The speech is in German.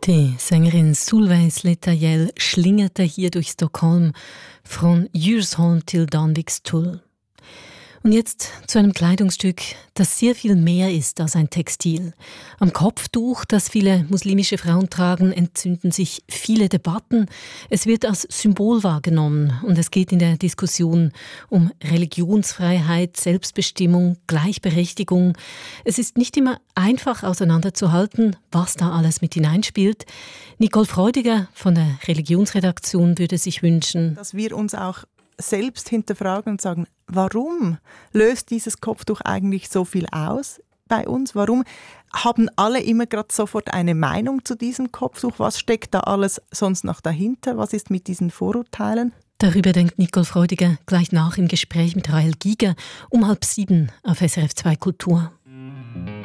Die Sängerin Solveig Sletayel schlingerte hier durch Stockholm von Djursholm till Danvikstull. Und jetzt zu einem Kleidungsstück, das sehr viel mehr ist als ein Textil. Am Kopftuch, das viele muslimische Frauen tragen, entzünden sich viele Debatten. Es wird als Symbol wahrgenommen und es geht in der Diskussion um Religionsfreiheit, Selbstbestimmung, Gleichberechtigung. Es ist nicht immer einfach auseinanderzuhalten, was da alles mit hineinspielt. Nicole Freudiger von der Religionsredaktion würde sich wünschen, dass wir uns auch selbst hinterfragen und sagen, warum löst dieses Kopftuch eigentlich so viel aus bei uns? Warum haben alle immer gerade sofort eine Meinung zu diesem Kopftuch? Was steckt da alles sonst noch dahinter? Was ist mit diesen Vorurteilen? Darüber denkt Nicole Freudiger gleich nach im Gespräch mit Rahel Giger um 6:30 auf SRF 2 Kultur.